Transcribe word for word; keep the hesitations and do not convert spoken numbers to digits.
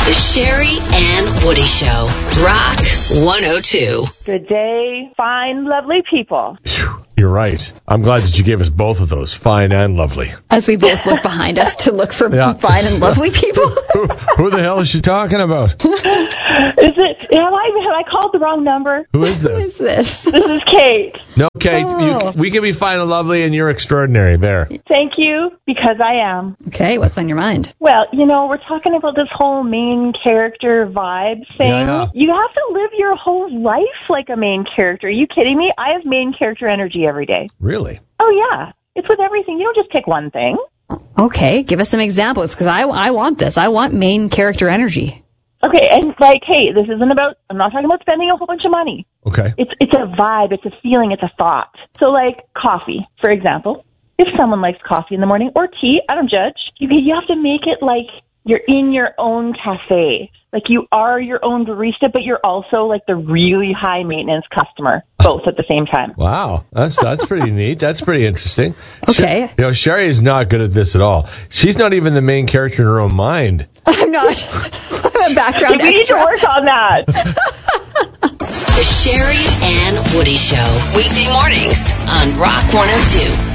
The Sherry and Woody Show. Rock one oh two. Good day, fine, lovely people. You're right. I'm glad that you gave us both of those, fine and lovely. As we both look behind us to look for Yeah. fine and lovely people. who, who the hell is she talking about? Is it? Have I have I called the wrong number? Who is Who is this? this? This is Kate. No, Kate, Oh. you, we can be fine and lovely, and you're extraordinary. There. Thank you, because I am. Okay, what's on your mind? Well, you know, we're talking about this whole main character vibe thing. Yeah, yeah. You have to live your whole life like a main character. Are you kidding me? I have main character energy every day. Really? Oh, yeah. It's with everything. You don't just pick one thing. Okay, give us some examples, because I, I want this. I want main character energy. Okay, and like, hey, this isn't about, I'm not talking about spending a whole bunch of money. Okay. It's it's a vibe, it's a feeling, it's a thought. So like coffee, for example. If someone likes coffee in the morning, or tea, I don't judge. You, you have to make it like you're in your own cafe. Like you are your own barista, but you're also like the really high maintenance customer, both at the same time. Wow, that's that's pretty neat. That's pretty interesting. Okay. Sher- you know, Sherry is not good at this at all. She's not even the main character in her own mind. I'm not I'm a background We need to extra. work on that. The Sherry and Woody Show. Weekday mornings on Rock one oh two.